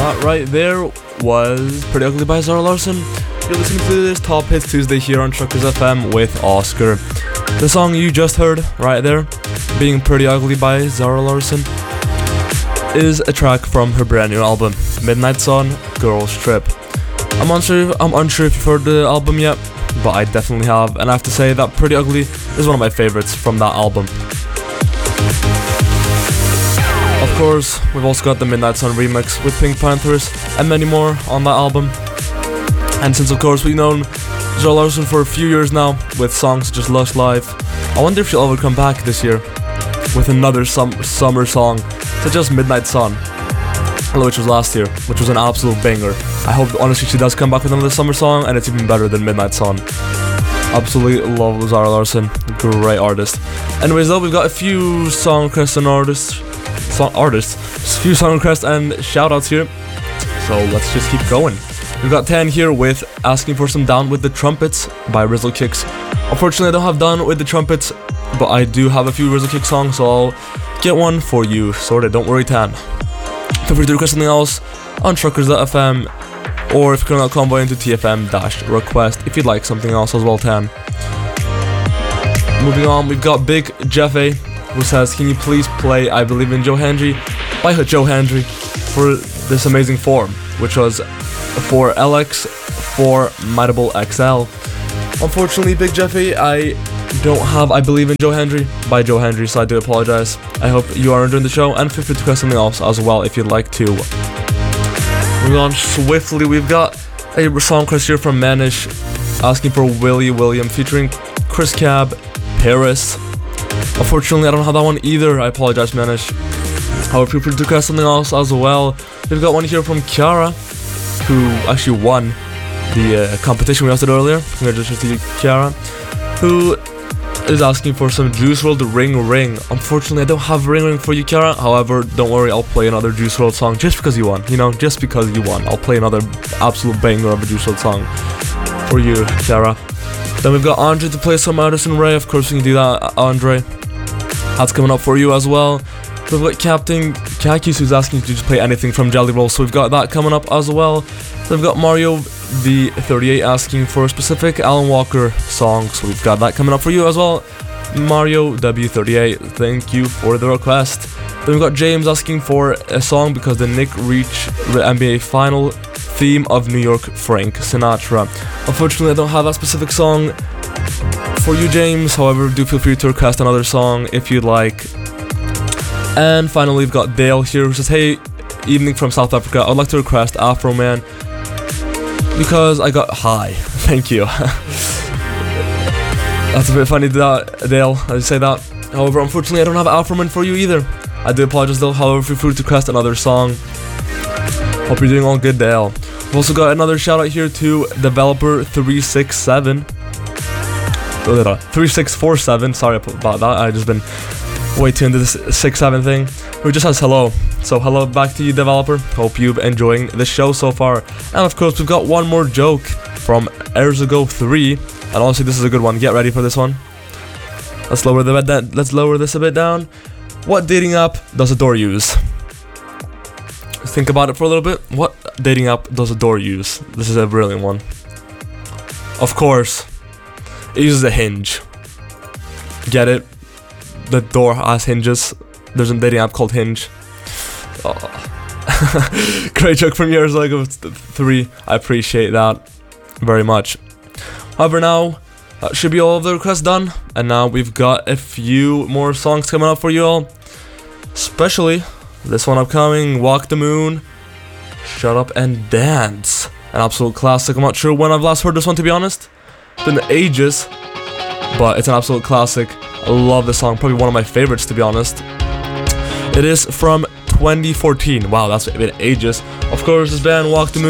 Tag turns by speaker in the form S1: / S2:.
S1: That right there was Pretty Ugly by Zara Larsson. You're listening to this Top Hits Tuesday here on Truckers FM with Oscar. The song you just heard right there, Being Pretty Ugly by Zara Larsson, is a track from her brand new album, Midnight Sun, Girls Trip. I'm unsure if you've heard the album yet, but I definitely have, and I have to say that Pretty Ugly is one of my favorites from that album. Of course, we've also got the Midnight Sun remix with Pink Panthers and many more on that album. And since of course we've known Zara Larsson for a few years now with songs such as Lush Life, I wonder if she'll ever come back this year with another summer song such as Midnight Sun, which was last year, which was an absolute banger. I hope honestly she does come back with another summer song and it's even better than Midnight Sun. Absolutely love Zara Larsson, great artist. Anyways though, we've got a few song requests and few song requests and shoutouts here, so let's just keep going. We've got 10 here with asking for some Down with the Trumpets by Rizzle Kicks. Unfortunately I don't have Down with the Trumpets, but I do have a few Rizzle Kicks songs, so I'll get one for you sorted, don't worry Tan. Feel free to request something else on truckers.fm, or if you're not combo into TFM-request if you'd like something else as well, Tan. Moving on, we've got Big Jeff A, who says, can you please play I Believe in Joe Hendry by Joe Hendry for this amazing form, which was for LX4 Matable XL. Unfortunately, Big Jeffy, I don't have I Believe in Joe Hendry by Joe Hendry, so I do apologize. I hope you are enjoying the show, and feel free to request something else as well if you'd like to. Moving on swiftly, we've got a song request here from Manish asking for Willie William featuring Chris Cab, Paris. Unfortunately, I don't have that one either. I apologize, Manish. However, feel free to request something else as well. We've got one here from Kiara, who actually won the competition we hosted earlier. Congratulations to you, Kiara. Who is asking for some Juice WRLD Ring Ring. Unfortunately, I don't have Ring Ring for you, Kiara. However, don't worry, I'll play another Juice WRLD song just because you won. Just because you won. I'll play another absolute banger of a Juice WRLD song for you, Kiara. Then we've got Andre to play some Addison Rae. Of course, we can do that, Andre. That's coming up for you as well. We've got Captain Kakis who's asking to just play anything from Jelly Roll, so we've got that coming up as well. Then we've got Mario V38 asking for a specific Alan Walker song, so we've got that coming up for you as well. Mario W38, thank you for the request. Then we've got James asking for a song because the Nick reached the NBA final theme of New York Frank Sinatra. Unfortunately, I don't have that specific song for you, James. However, do feel free to request another song if you'd like. And finally, we've got Dale here who says, hey, evening from South Africa. I'd like to request Afro Man because I got high. Thank you. That's a bit funny, Dale, I say that. However, unfortunately, I don't have Afro Man for you either. I do apologize, Dale. However, feel free to request another song. Hope you're doing all good, Dale. We've also got another shout out here to Developer 3647. Sorry about that. I just been way too into this 6-7 thing. Who just says hello. So hello back to you, Developer. Hope you're enjoying the show so far. And of course, we've got one more joke from Erzago 3. And honestly, this is a good one. Get ready for this one. Let's lower this a bit down. What dating app does Adore use? Think about it for a little bit. What dating app does Adore use? This is a brilliant one. Of course, it uses a Hinge. Get it? The door has hinges. There's a dating app called Hinge. Oh. Great joke from yours, like 3. I appreciate that very much. However, now that should be all of the requests done, and now we've got a few more songs coming up for you all. Especially this one upcoming, Walk the Moon, Shut Up and Dance. An absolute classic. I'm not sure when I've last heard this one, to be honest. It's been ages, but it's an absolute classic. I love this song, probably one of my favorites, to be honest. It is from 2014. Wow, that's been ages. Of course, this band Walk the Moon